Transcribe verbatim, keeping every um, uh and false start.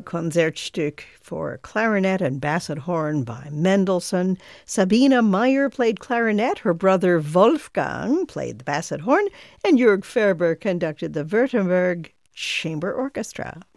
Concertstück for clarinet and basset horn by Mendelssohn. Sabine Meyer played clarinet. Her brother Wolfgang played the basset horn. And Jörg Ferber conducted the Württemberg Chamber Orchestra.